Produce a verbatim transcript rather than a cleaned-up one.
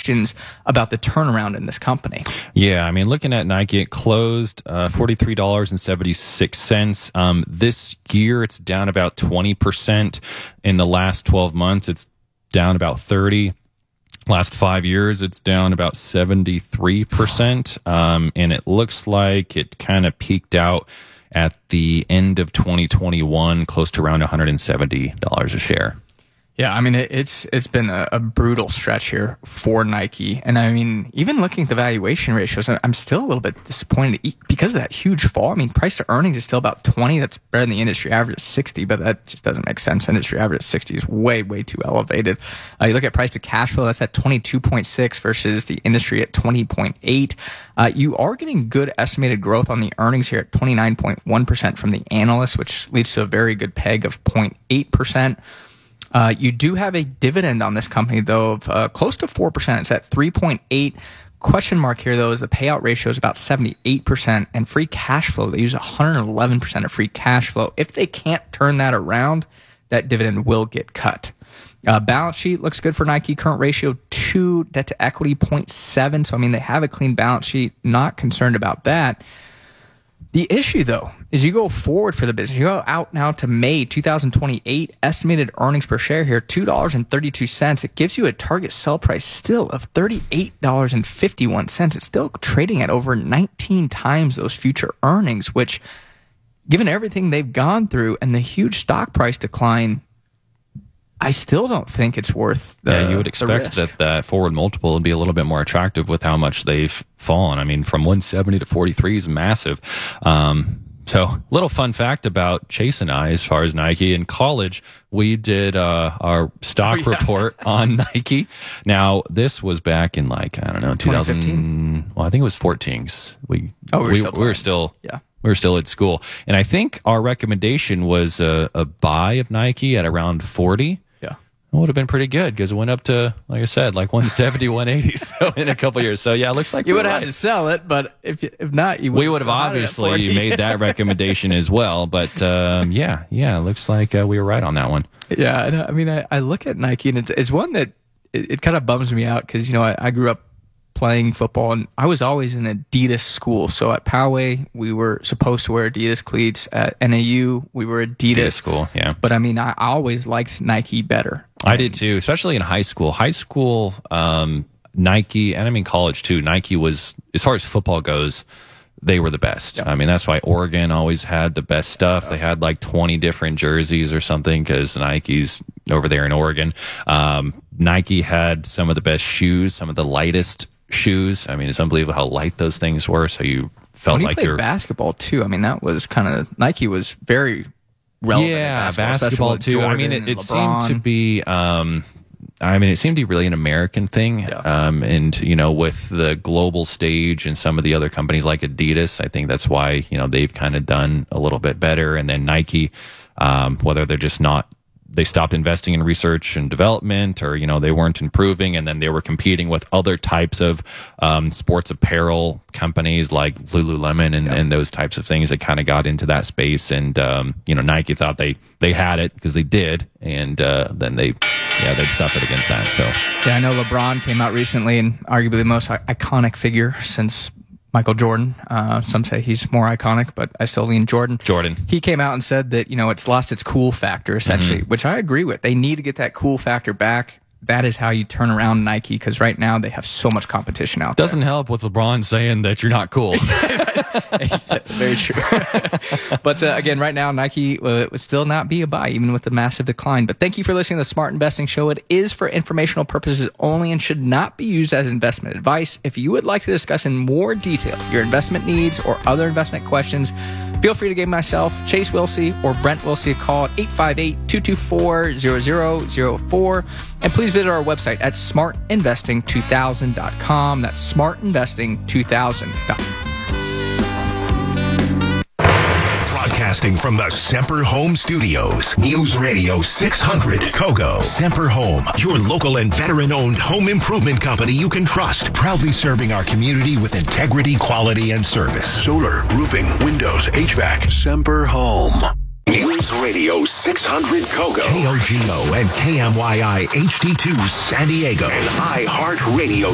questions about the turnaround in this company. Yeah, I mean, looking at Nike, it closed uh, forty-three dollars and seventy-six cents. Um, this year, it's down about twenty percent. In the last twelve months, it's down about thirty percent. Last five years, it's down about seventy-three percent. Um, and it looks like it kind of peaked out at the end of twenty twenty-one, close to around one hundred seventy dollars a share. Yeah, I mean, it, it's it's been a, a brutal stretch here for Nike. And I mean, even looking at the valuation ratios, I'm still a little bit disappointed because of that huge fall. I mean, price to earnings is still about twenty. That's better than the industry average of sixty, but that just doesn't make sense. Industry average of sixty is way, way too elevated. Uh, you look at price to cash flow, that's at twenty-two point six versus the industry at twenty point eight. Uh, you are getting good estimated growth on the earnings here at twenty-nine point one percent from the analysts, which leads to a very good peg of zero point eight percent. Uh, you do have a dividend on this company, though, of uh, close to four percent. It's at three point eight. Question mark here, though, is the payout ratio is about seventy-eight percent, and free cash flow, they use one hundred eleven percent of free cash flow. If they can't turn that around, that dividend will get cut. Uh, balance sheet looks good for Nike. Current ratio two, debt to equity zero point seven. So, I mean, they have a clean balance sheet. Not concerned about that. The issue, though, is you go forward for the business. You go out now to May twenty twenty-eight, estimated earnings per share here, two dollars and thirty-two cents. It gives you a target sell price still of thirty-eight dollars and fifty-one cents. It's still trading at over nineteen times those future earnings, which, given everything they've gone through and the huge stock price decline, I still don't think it's worth the Yeah, you would expect that that forward multiple would be a little bit more attractive with how much they've fallen. I mean, from one seventy to forty-three is massive. Um, so, little fun fact about Chase and I, as far as Nike. In college, we did uh, our stock Oh, yeah. report on Nike. Now, this was back in like, I don't know, two thousand. Well, I think it was fourteen. 'Cause We, Oh, we were we, still we were still, Yeah. we were still at school. And I think our recommendation was a, a buy of Nike at around forty. It would have been pretty good because it went up to, like I said, like one seventy, one eighty so in a couple years. So, yeah, it looks like You we're would have right. had to sell it, but if if not, you would We would have obviously made that recommendation as well. But, um, yeah, yeah, it looks like uh, we were right on that one. Yeah, and, uh, I mean, I, I look at Nike, and it's, it's one that it, it kind of bums me out because, you know, I, I grew up playing football, and I was always in Adidas school. So at Poway, we were supposed to wear Adidas cleats. At N A U, we were Adidas. Adidas school, yeah. But I mean, I, I always liked Nike better. I did too, especially in high school. High school, um, Nike, and I mean college too. Nike was, as far as football goes, they were the best. Yep. I mean, that's why Oregon always had the best stuff. They had like twenty different jerseys or something because Nike's over there in Oregon. Um, Nike had some of the best shoes, some of the lightest shoes. I mean, it's unbelievable how light those things were. So you felt when you like played you're basketball too. I mean, that was kind of Nike was very relevant. Yeah, in basketball, basketball especially too. with I mean, it, Jordan, it seemed to LeBron. be. Um, I mean, it seemed to be really an American thing. Yeah. Um, and you know, with the global stage and some of the other companies like Adidas, I think that's why you know they've kind of done a little bit better. And then Nike, um, whether they're just not. They stopped investing in research and development, or you know they weren't improving, and then they were competing with other types of um, sports apparel companies like Lululemon and, Yeah. and those types of things that kind of got into that space. And um, you know Nike thought they they had it because they did, and uh, then they yeah they suffered against that. So Yeah, I know LeBron came out recently, and arguably the most i- iconic figure since Michael Jordan. Uh, some say he's more iconic, but I still lean Jordan. Jordan. He came out and said that, you know, it's lost its cool factor, essentially, Mm-hmm. which I agree with. They need to get that cool factor back. That is how you turn around Nike, because right now they have so much competition out doesn't help with LeBron saying that you're not cool. there. Very true. But uh, again, right now, Nike uh, would still not be a buy, even with the massive decline. But thank you for listening to the Smart Investing Show. It is for informational purposes only and should not be used as investment advice. If you would like to discuss in more detail your investment needs or other investment questions, feel free to give myself, Chase Wilsey, or Brent Wilsey a call at eight five eight, two two four, zero zero zero four. And please visit our website at smart investing two thousand dot com. That's smart investing two thousand dot com. Broadcasting from the Semper Home Studios. News Radio six hundred Kogo. Semper Home, your local and veteran-owned home improvement company you can trust. Proudly serving our community with integrity, quality, and service. Solar, roofing, windows, H V A C. Semper Home. News Radio six hundred Kogo. K O G O and K M Y I H D two San Diego. And iHeartRadio